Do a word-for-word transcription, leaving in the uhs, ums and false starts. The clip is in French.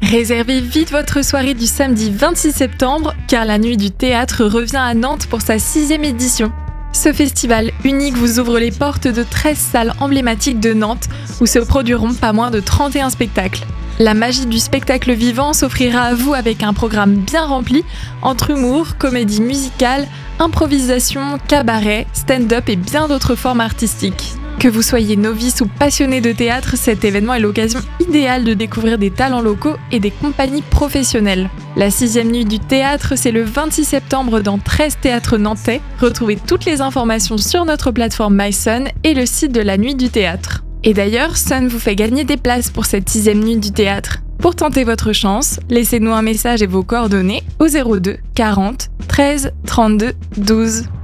Réservez vite votre soirée du samedi vingt-six septembre, car la Nuit du Théâtre revient à Nantes pour sa sixième édition. Ce festival unique vous ouvre les portes de treize salles emblématiques de Nantes, où se produiront pas moins de trente et un spectacles. La magie du spectacle vivant s'offrira à vous avec un programme bien rempli, entre humour, comédie musicale, improvisation, cabaret, stand-up et bien d'autres formes artistiques. Que vous soyez novice ou passionné de théâtre, cet événement est l'occasion idéale de découvrir des talents locaux et des compagnies professionnelles. La sixième nuit du théâtre, c'est le vingt-six septembre dans treize théâtres nantais. Retrouvez toutes les informations sur notre plateforme MySun et le site de la Nuit du Théâtre. Et d'ailleurs, Sun vous fait gagner des places pour cette sixième nuit du théâtre. Pour tenter votre chance, laissez-nous un message et vos coordonnées au zéro deux quarante treize trente-deux douze.